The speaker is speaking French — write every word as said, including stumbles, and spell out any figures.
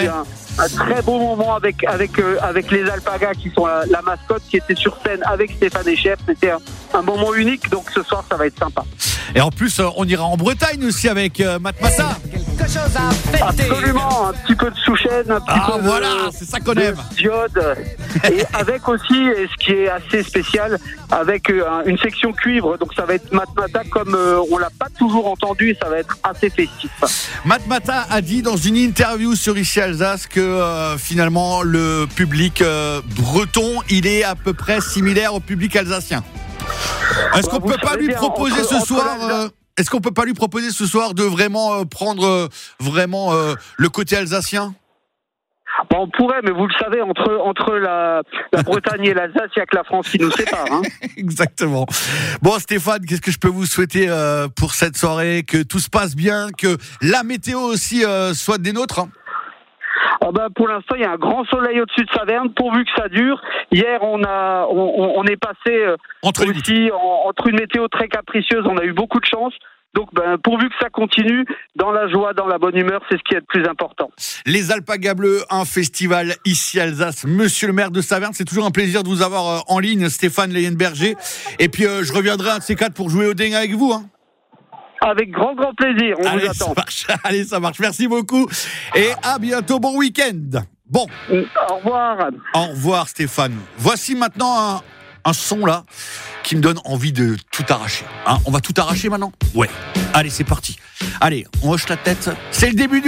eu un, un très beau moment avec avec euh, avec les alpagas qui sont la, la mascotte, qui était sur scène avec Stéphane Echer. C'était un, un moment unique, donc ce soir ça va être sympa. Et en plus, euh, on ira en Bretagne aussi avec euh, Matt Massa. Quelque chose à fêter. Absolument, un petit peu de Souchène, un petit Ah peu voilà, de, c'est ça qu'on aime. de diode, et avec aussi, et ce qui est assez spécial, avec euh, une section cuivre, donc ça va être Matmata comme euh, on l'a pas toujours entendu, et ça va être assez festif. Matt Mata a dit dans une interview sur Ici Alsace que euh, finalement le public euh, breton, il est à peu près similaire au public alsacien. Est-ce Bah, qu'on vous peut pas savez lui bien, proposer entre- ce entre soir l'Alsace- euh, Est-ce qu'on peut pas lui proposer ce soir de vraiment euh, prendre euh, vraiment euh, le côté alsacien? Bon, on pourrait, mais vous le savez, entre entre la, la Bretagne et l'Alsace, il n'y a que la France qui nous sépare. Hein. Exactement. Bon Stéphane, qu'est-ce que je peux vous souhaiter euh, pour cette soirée? Que tout se passe bien, que la météo aussi euh, soit des nôtres, hein. Ah bah, pour l'instant, il y a un grand soleil au-dessus de Saverne, pourvu que ça dure. Hier, on a on, on- on est passé euh, Entre les gouttes. aussi en- entre une météo très capricieuse. On a eu beaucoup de chance. Donc, ben, pourvu que ça continue, dans la joie, dans la bonne humeur, c'est ce qui est le plus important. Les Alpagas Bleus, un festival ici Alsace. Monsieur le maire de Saverne, c'est toujours un plaisir de vous avoir euh, en ligne, Stéphane Leyenberger. Et puis euh, je reviendrai un de ces quatre pour jouer au ding avec vous, hein. Avec grand, grand plaisir, on Allez, vous ça attend. marche. Allez, ça marche. Merci beaucoup. Et à bientôt. Bon week-end. Bon, Au revoir. au revoir Stéphane. Voici maintenant un, un son là qui me donne envie de tout arracher. Hein, on va tout arracher maintenant? Ouais. Allez, c'est parti. Allez, on hoche la tête. C'est le début du